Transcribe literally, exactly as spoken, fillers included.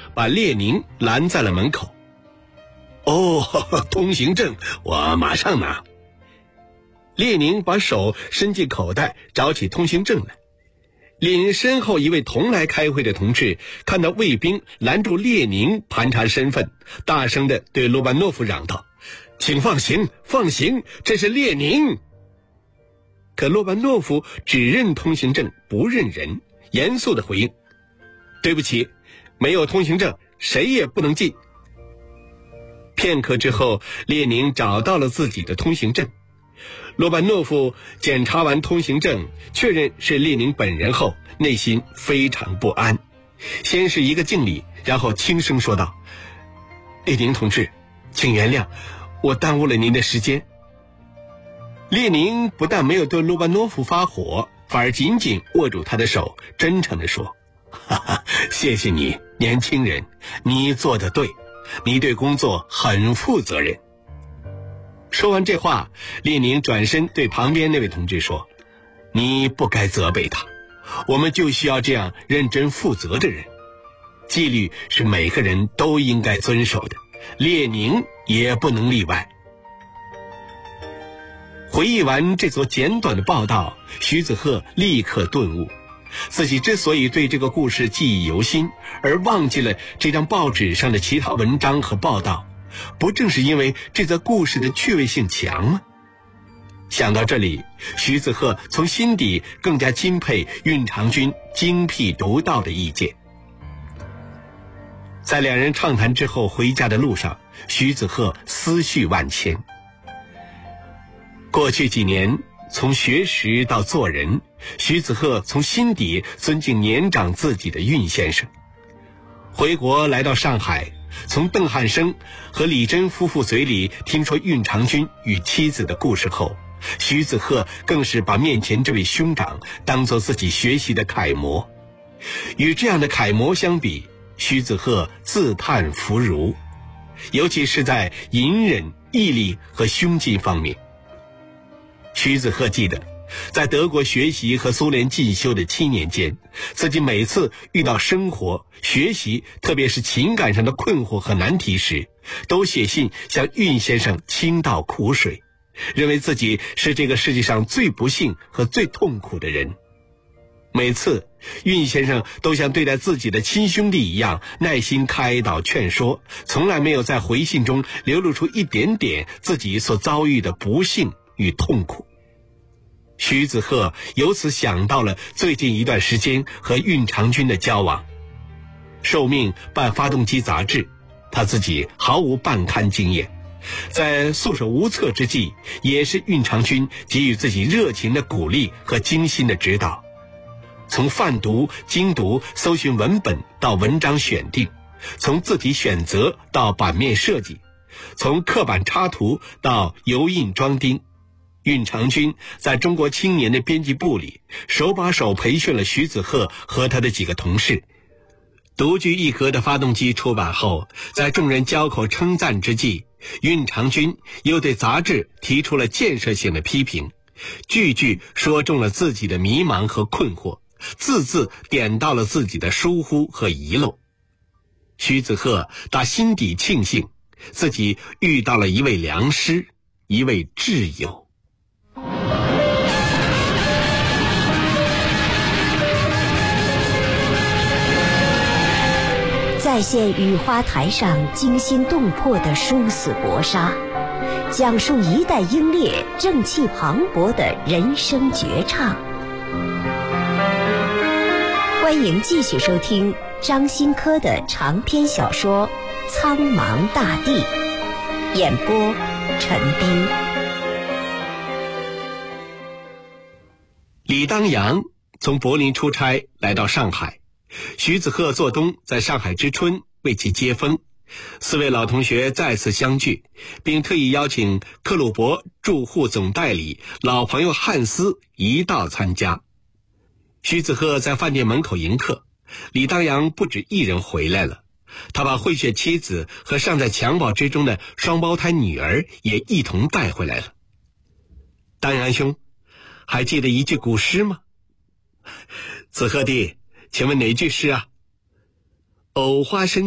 把列宁拦在了门口。哦，通行证我马上拿。列宁把手伸进口袋，找起通行证来。列宁身后一位同来开会的同志看到卫兵拦住列宁盘查身份，大声地对罗班诺夫嚷道：“请放行，放行，这是列宁！”可罗班诺夫只认通行证，不认人，严肃地回应：“对不起，没有通行证，谁也不能进。”片刻之后，列宁找到了自己的通行证。罗班诺夫检查完通行证，确认是列宁本人后，内心非常不安。先是一个敬礼，然后轻声说道：“列宁同志，请原谅，我耽误了您的时间。”列宁不但没有对罗班诺夫发火，反而紧紧握住他的手，真诚地说：“哈哈，谢谢你，年轻人，你做得对，你对工作很负责任。”说完这话，列宁转身对旁边那位同志说：“你不该责备他，我们就需要这样认真负责的人。纪律是每个人都应该遵守的，列宁也不能例外。”回忆完这则简短的报道，徐子鹤立刻顿悟，自己之所以对这个故事记忆犹新，而忘记了这张报纸上的其他文章和报道，不正是因为这则故事的趣味性强吗？想到这里，徐子鹤从心底更加钦佩运长军精辟独到的意见。在两人畅谈之后，回家的路上，徐子鹤思绪万千。过去几年，从学识到做人，徐子鹤从心底尊敬年长自己的运先生。回国来到上海，从邓汉生和李珍夫妇嘴里听说运长军与妻子的故事后，徐子鹤更是把面前这位兄长当作自己学习的楷模。与这样的楷模相比，徐子鹤自叹弗如，尤其是在隐忍、毅力和胸襟方面。徐子鹤记得，在德国学习和苏联进修的七年间，自己每次遇到生活、学习，特别是情感上的困惑和难题时，都写信向运先生倾倒苦水，认为自己是这个世界上最不幸和最痛苦的人。每次，运先生都像对待自己的亲兄弟一样耐心开导劝说，从来没有在回信中流露出一点点自己所遭遇的不幸与痛苦。徐子鹤由此想到了最近一段时间和运长军的交往。受命办发动机杂志，他自己毫无办刊经验，在束手无策之际，也是运长军给予自己热情的鼓励和精心的指导。从泛读、精读、搜寻文本到文章选定，从字体选择到版面设计，从刻板插图到油印装订，运长军在中国青年的编辑部里手把手培训了徐子鹤和他的几个同事。独具一格的发动机出版后，在众人交口称赞之际，运长军又对杂志提出了建设性的批评，句句说中了自己的迷茫和困惑，字字点到了自己的疏忽和遗漏。徐子鹤打心底庆幸自己遇到了一位良师，一位挚友。 再现雨花台上惊心动魄的殊死搏杀，讲述一代英烈正气磅礴的人生绝唱。欢迎继续收听张新科的长篇小说《苍茫大地》，演播陈斌。 李当阳从柏林出差来到上海，徐子鹤做东在上海之春为其接风，四位老同学再次相聚，并特意邀请克虏伯驻沪总代理老朋友汉斯一道参加。徐子鹤在饭店门口迎客，李当阳不止一人回来了，他把慧雪妻子和尚在襁褓之中的双胞胎女儿也一同带回来了。当阳兄，还记得一句古诗吗？子鹤弟，请问哪句诗啊？藕花深